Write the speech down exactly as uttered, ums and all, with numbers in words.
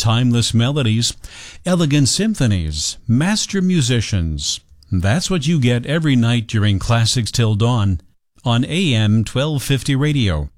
timeless melodies, elegant symphonies, master musicians. That's what you get every night during Classics Till Dawn on A M twelve fifty radio.